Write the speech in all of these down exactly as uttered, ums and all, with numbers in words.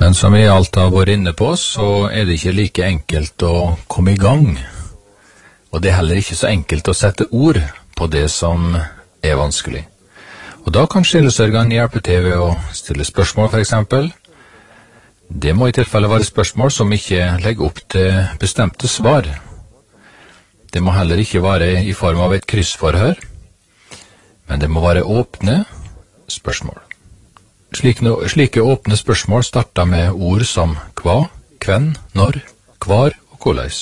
Men som vi alt har vært inne på, så er det ikke like enkelt å komme i gang. Og det er heller ikke så enkelt å sette ord på det som er vanskelig. Og da kan sjelesørgeren hjelpe til ved å stille spørsmål for eksempel. Det må i tilfelle være spørsmål som ikke legger opp til bestemte svar. Det må heller ikke være i form av et kryssforhør, men det må være åpne spørsmål. Slike, slike åpne spørsmål starter med ord som hva, hvem, når, hvar og hvordan.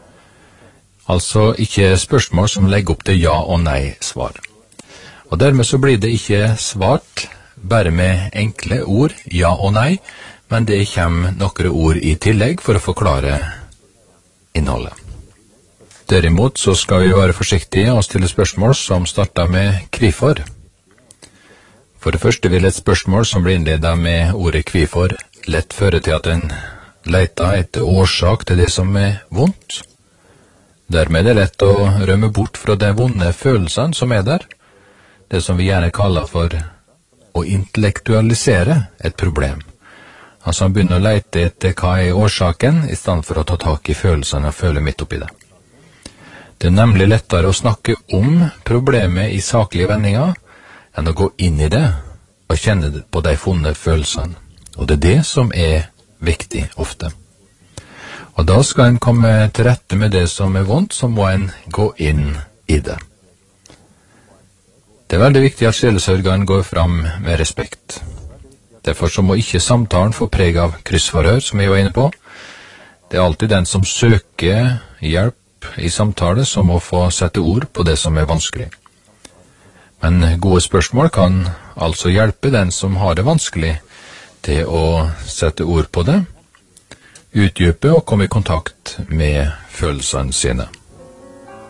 Altså ikke spørsmål som legger opp til ja og nei svar. Og dermed så blir det ikke svart bare med enkle ord, ja og nei, men det kommer noen ord i tillegg for å forklare innholdet. Derimot så skal vi være forsiktige og stille spørsmål som starter med hvorfor. For det første vil et spørsmål som blir innledet med ordet hvorfor lett føre til at en leter etter årsak til det som er vondt. Dermed er det lett å rømme bort fra de vonde følelsene som er der, det som vi gjerne kaller for å intellektualisere et problem. Altså han begynner å lete etter hva er årsaken, i stedet for å ta tak i følelsene og føle midt oppi det. Det er nemlig lettere å snakke om problemet i saklige vendinger, enn å gå inn i det og kjenne på de vonde følelsene. Og det er det som er viktig ofte. Og da skal en komme til rette med det som er vondt, så må en gå inn i det. Det er veldig viktig at sjelesørgeren går fram med respekt. Derfor så må ikke samtalen få preg av kryssforhør, som vi var inne på. Det er alltid den som søker hjelp i samtale som må få sette ord på det som er vanskelig. Men gode spørsmål kan altså hjelpe den som har det vanskelig til å sette ord på det, utdype og komme i kontakt med følelsene sine.